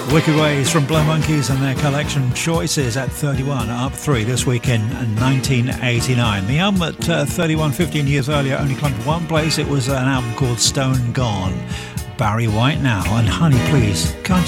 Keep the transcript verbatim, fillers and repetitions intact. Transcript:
Wicked Ways from Blow Monkeys and their collection Choices at thirty-one, up three this week in nineteen eighty-nine. The album at uh, thirty-one, fifteen years earlier, only climbed one place. It was an album called Stone Gone. Barry White now, and Honey Please, can't